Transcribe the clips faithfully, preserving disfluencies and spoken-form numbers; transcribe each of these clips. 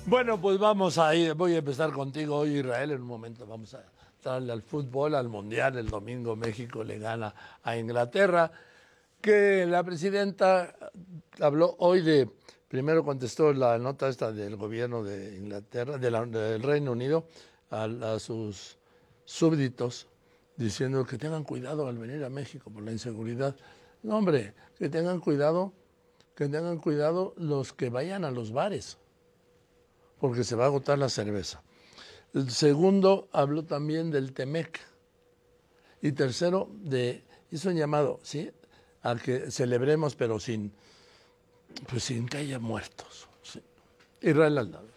Bueno, pues vamos a ir, voy a empezar contigo hoy, Israel, en un momento vamos a darle al fútbol, al Mundial. El domingo México le gana a Inglaterra, que la presidenta habló hoy de, primero contestó la nota esta del gobierno de Inglaterra, de la, del Reino Unido, a, a sus súbditos, diciendo que tengan cuidado al venir a México por la inseguridad. No, hombre, que tengan cuidado, que tengan cuidado los que vayan a los bares, porque se va a agotar la cerveza. El segundo, habló también del Temec. Y tercero, de, hizo un llamado, ¿sí?, a que celebremos, pero sin, pues sin que haya muertos. Sí. Israel Aldado.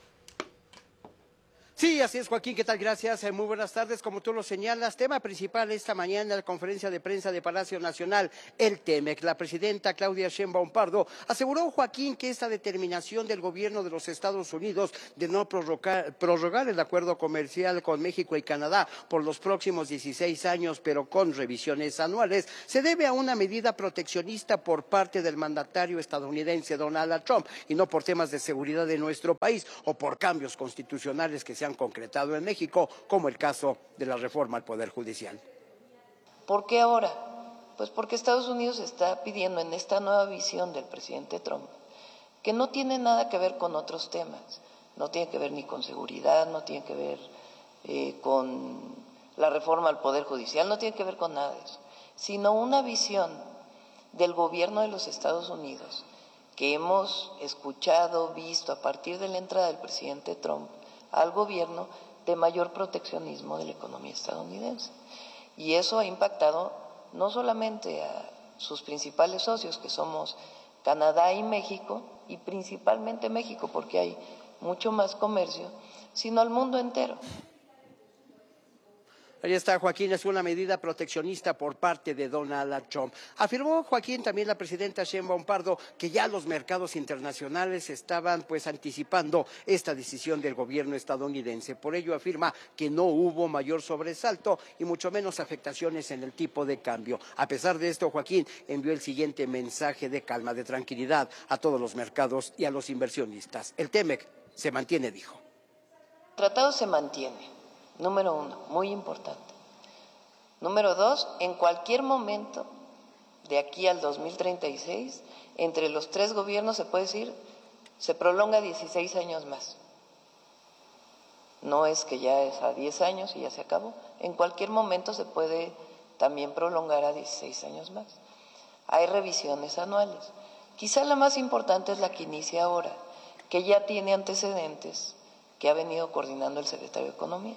Sí, así es, Joaquín, ¿qué tal? Gracias, eh, muy buenas tardes. Como tú lo señalas, tema principal esta mañana, la conferencia de prensa de Palacio Nacional, el Temec. La presidenta Claudia Sheinbaum Pardo aseguró, Joaquín, que esta determinación del gobierno de los Estados Unidos de no prorrogar, prorrogar el acuerdo comercial con México y Canadá por los próximos dieciséis años, pero con revisiones anuales, se debe a una medida proteccionista por parte del mandatario estadounidense Donald Trump, y no por temas de seguridad de nuestro país o por cambios constitucionales que se han concretado en México, como el caso de la reforma al Poder Judicial. ¿Por qué ahora? Pues porque Estados Unidos está pidiendo en esta nueva visión del presidente Trump, que no tiene nada que ver con otros temas, no tiene que ver ni con seguridad, no tiene que ver eh, con la reforma al Poder Judicial, no tiene que ver con nada de eso, sino una visión del gobierno de los Estados Unidos que hemos escuchado, visto a partir de la entrada del presidente Trump al gobierno, de mayor proteccionismo de la economía estadounidense. Y eso ha impactado no solamente a sus principales socios, que somos Canadá y México, y principalmente México, porque hay mucho más comercio, sino al mundo entero. Ahí está, Joaquín, es una medida proteccionista por parte de Donald Trump. Afirmó, Joaquín, también la presidenta Sheinbaum Pardo, que ya los mercados internacionales estaban pues anticipando esta decisión del gobierno estadounidense. Por ello afirma que no hubo mayor sobresalto y mucho menos afectaciones en el tipo de cambio. A pesar de esto, Joaquín envió el siguiente mensaje de calma, de tranquilidad a todos los mercados y a los inversionistas. El Temec se mantiene, dijo. El tratado se mantiene. Número uno, muy importante. Número dos, en cualquier momento, de aquí al dos mil treinta y seis, entre los tres gobiernos se puede decir, se prolonga dieciséis años más. No es que ya es a diez años y ya se acabó. En cualquier momento se puede también prolongar a dieciséis años más. Hay revisiones anuales. Quizá la más importante es la que inicia ahora, que ya tiene antecedentes, que ha venido coordinando el secretario de Economía.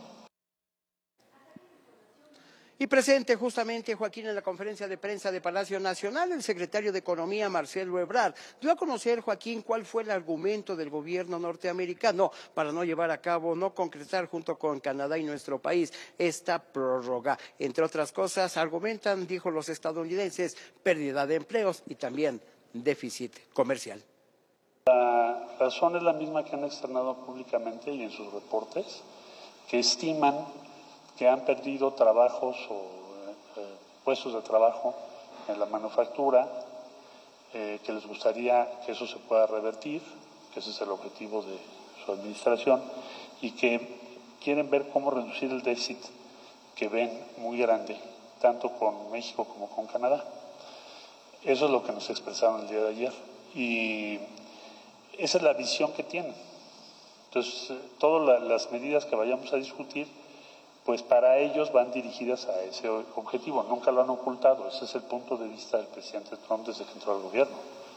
Y presente justamente, Joaquín, en la conferencia de prensa de Palacio Nacional, el secretario de Economía, Marcelo Ebrard, dio a conocer, Joaquín, cuál fue el argumento del gobierno norteamericano para no llevar a cabo, no concretar junto con Canadá y nuestro país esta prórroga. Entre otras cosas, argumentan, dijo los estadounidenses, pérdida de empleos y también déficit comercial. La razón es la misma que han externado públicamente y en sus reportes, que estiman que han perdido trabajos o eh, puestos de trabajo en la manufactura, eh, que les gustaría que eso se pueda revertir, que ese es el objetivo de su administración, y que quieren ver cómo reducir el déficit que ven muy grande, tanto con México como con Canadá. Eso es lo que nos expresaron el día de ayer, y esa es la visión que tienen. Entonces, todas la, las medidas que vayamos a discutir, pues para ellos van dirigidas a ese objetivo, nunca lo han ocultado, ese es el punto de vista del presidente Trump desde que entró al gobierno.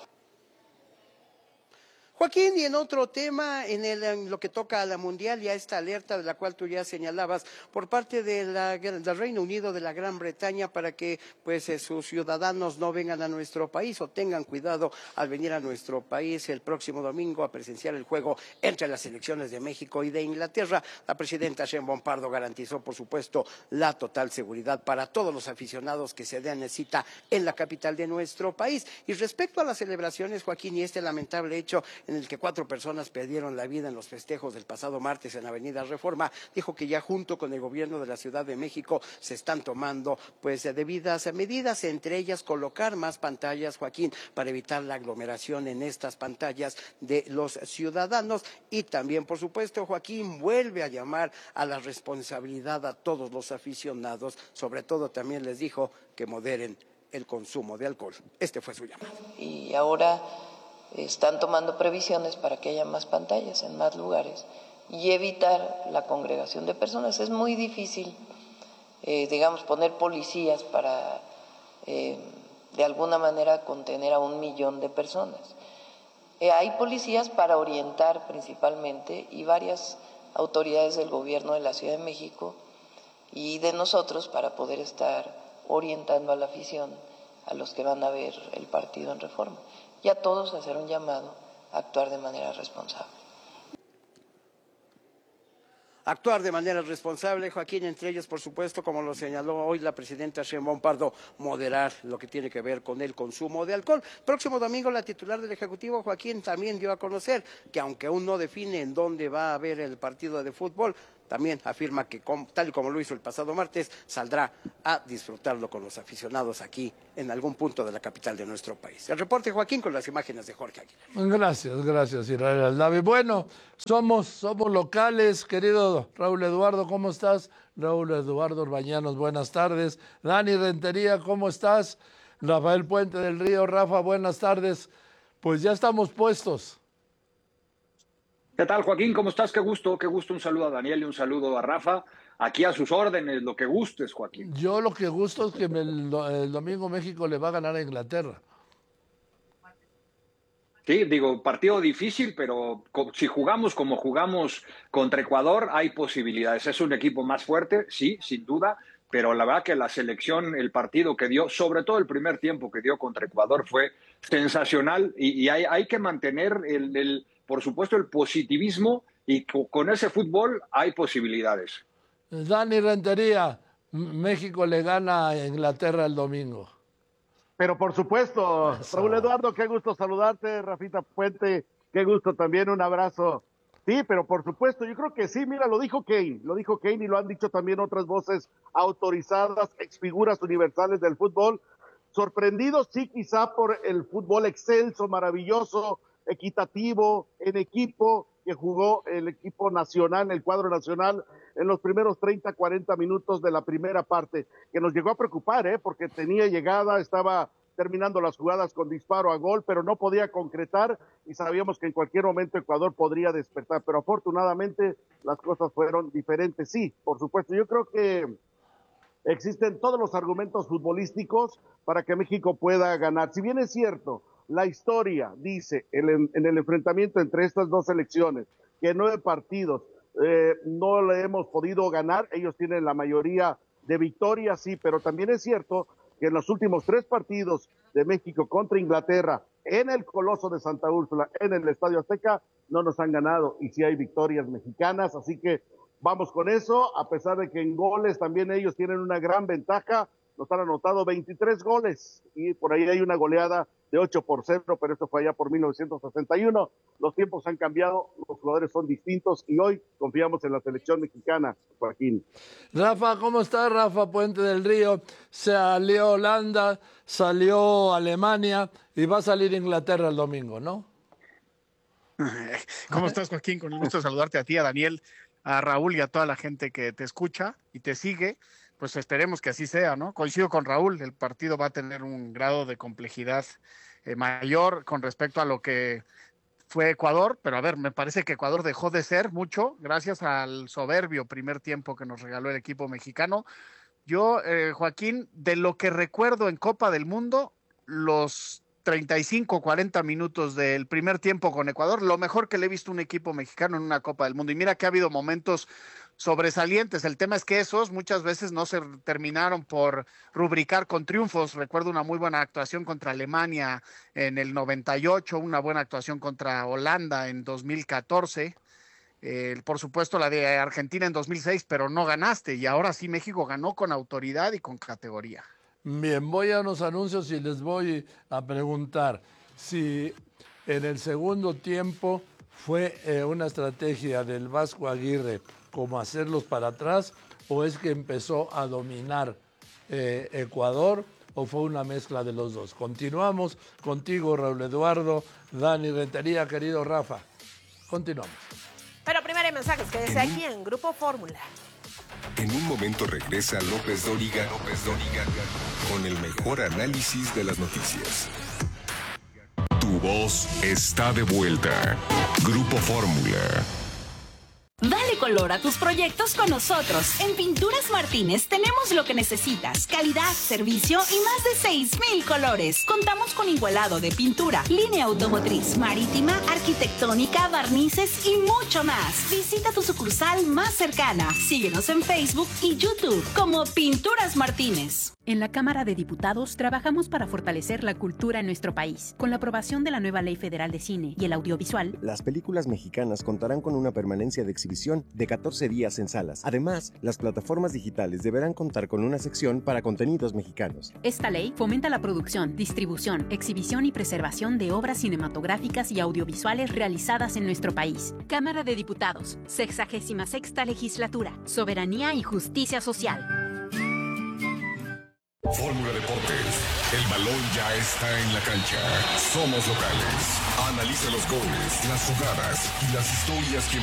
Joaquín, y en otro tema, en, el, en lo que toca a la mundial, ya esta alerta de la cual tú ya señalabas por parte de la, del Reino Unido, de la Gran Bretaña, para que pues eh, sus ciudadanos no vengan a nuestro país o tengan cuidado al venir a nuestro país el próximo domingo a presenciar el juego entre las selecciones de México y de Inglaterra. La presidenta Sheinbaum Pardo garantizó, por supuesto, la total seguridad para todos los aficionados que se den cita en la capital de nuestro país. Y respecto a las celebraciones, Joaquín, y este lamentable hecho en en el que cuatro personas perdieron la vida en los festejos del pasado martes en Avenida Reforma, dijo que ya junto con el gobierno de la Ciudad de México se están tomando pues debidas medidas, entre ellas colocar más pantallas, Joaquín, para evitar la aglomeración en estas pantallas de los ciudadanos. Y también, por supuesto, Joaquín vuelve a llamar a la responsabilidad a todos los aficionados, sobre todo también les dijo que moderen el consumo de alcohol. Este fue su llamado. Y ahora están tomando previsiones para que haya más pantallas en más lugares y evitar la congregación de personas. Es muy difícil, eh, digamos, poner policías para, eh, de alguna manera, contener a un millón de personas. Eh, hay policías para orientar principalmente y varias autoridades del gobierno de la Ciudad de México y de nosotros para poder estar orientando a la afición, a los que van a ver el partido en Reforma, y a todos hacer un llamado a actuar de manera responsable. Actuar de manera responsable, Joaquín, entre ellos, por supuesto, como lo señaló hoy la presidenta Sheinbaum Pardo, moderar lo que tiene que ver con el consumo de alcohol. Próximo domingo, la titular del Ejecutivo, Joaquín, también dio a conocer que aunque aún no define en dónde va a haber el partido de fútbol, también afirma que, tal y como lo hizo el pasado martes, saldrá a disfrutarlo con los aficionados aquí en algún punto de la capital de nuestro país. El reporte, Joaquín, con las imágenes de Jorge Aguilar. Gracias, gracias, Israel Aldavi. Bueno, somos, somos locales, querido Raúl Eduardo, ¿cómo estás? Raúl Eduardo Urbañanos, buenas tardes. Dani Rentería, ¿cómo estás? Rafael Puente del Río, Rafa, buenas tardes. Pues ya estamos puestos. ¿Qué tal, Joaquín? ¿Cómo estás? Qué gusto, qué gusto. Un saludo a Daniel y un saludo a Rafa. Aquí a sus órdenes, lo que gustes, Joaquín. Yo lo que gusto es que me, el, el domingo México le va a ganar a Inglaterra. Sí, digo, partido difícil, pero si jugamos como jugamos contra Ecuador, hay posibilidades. Es un equipo más fuerte, sí, sin duda, pero la verdad que la selección, el partido que dio, sobre todo el primer tiempo que dio contra Ecuador, fue sensacional y, y hay, hay que mantener el... el por supuesto, el positivismo y con ese fútbol hay posibilidades. Dani Rentería, México le gana a Inglaterra el domingo. Pero por supuesto, Eso. Raúl Eduardo, qué gusto saludarte, Rafita Puente, qué gusto también, un abrazo. Sí, pero por supuesto, yo creo que sí, mira, lo dijo Kane, lo dijo Kane y lo han dicho también otras voces autorizadas, exfiguras universales del fútbol, sorprendidos sí quizá por el fútbol excelso, maravilloso, equitativo, en equipo, que jugó el equipo nacional, el cuadro nacional, en los primeros treinta, cuarenta minutos de la primera parte, que nos llegó a preocupar, ¿eh? Porque tenía llegada, estaba terminando las jugadas con disparo a gol, pero no podía concretar y sabíamos que en cualquier momento Ecuador podría despertar, pero afortunadamente las cosas fueron diferentes. Sí, por supuesto, yo creo que existen todos los argumentos futbolísticos para que México pueda ganar. Si bien es cierto, la historia dice en, en el enfrentamiento entre estas dos selecciones que en nueve partidos eh, no le hemos podido ganar, ellos tienen la mayoría de victorias, sí, pero también es cierto que en los últimos tres partidos de México contra Inglaterra, en el Coloso de Santa Úrsula, en el Estadio Azteca, no nos han ganado y sí hay victorias mexicanas, así que vamos con eso, a pesar de que en goles también ellos tienen una gran ventaja, nos han anotado veintitrés goles y por ahí hay una goleada de ocho por cero, pero esto fue allá por mil novecientos sesenta y uno. Los tiempos han cambiado, los jugadores son distintos y hoy confiamos en la selección mexicana, Joaquín. Rafa, ¿cómo estás? Rafa Puente del Río. Salió Holanda, salió Alemania y va a salir Inglaterra el domingo, ¿no? ¿Cómo estás, Joaquín? Con el gusto de saludarte a ti, a Daniel, a Raúl y a toda la gente que te escucha y te sigue. Pues esperemos que así sea, ¿no? Coincido con Raúl, el partido va a tener un grado de complejidad eh, mayor con respecto a lo que fue Ecuador, pero a ver, me parece que Ecuador dejó de ser mucho gracias al soberbio primer tiempo que nos regaló el equipo mexicano. Yo, eh, Joaquín, de lo que recuerdo en Copa del Mundo, los treinta y cinco, cuarenta minutos del primer tiempo con Ecuador, lo mejor que le he visto a un equipo mexicano en una Copa del Mundo. Y mira que ha habido momentos sobresalientes. El tema es que esos muchas veces no se terminaron por rubricar con triunfos. Recuerdo una muy buena actuación contra Alemania en el noventa y ocho, una buena actuación contra Holanda en dos mil catorce. Eh, por supuesto la de Argentina en dos mil seis, pero no ganaste. Y ahora sí México ganó con autoridad y con categoría. Bien, voy a unos anuncios y les voy a preguntar si En el segundo tiempo fue eh, una estrategia del Vasco Aguirre como hacerlos para atrás, o es que empezó a dominar eh, Ecuador, o fue una mezcla de los dos. Continuamos contigo, Raúl Eduardo, Dani Rentería, querido Rafa. Continuamos. Pero primero hay mensajes, quédese aquí en Grupo Fórmula. En un momento regresa López Dóriga, López Dóriga con el mejor análisis de las noticias. Tu voz está de vuelta. Grupo Fórmula. Dale color a tus proyectos con nosotros. En Pinturas Martínez tenemos lo que necesitas: calidad, servicio y más de seis mil colores. Contamos con igualado de pintura, línea automotriz, marítima, arquitectónica, barnices y mucho más. Visita tu sucursal más cercana. Síguenos en Facebook y YouTube como Pinturas Martínez. En la Cámara de Diputados trabajamos para fortalecer la cultura en nuestro país. Con la aprobación de la nueva Ley Federal de Cine y el Audiovisual, las películas mexicanas contarán con una permanencia de exhibición de catorce días en salas. Además, las plataformas digitales deberán contar con una sección para contenidos mexicanos. Esta ley fomenta la producción, distribución, exhibición y preservación de obras cinematográficas y audiovisuales realizadas en nuestro país. Cámara de Diputados, sexagésima sexta Legislatura, Soberanía y Justicia Social. Fórmula Deportes, el balón ya está en la cancha. Somos locales. Analiza los goles, las jugadas y las historias que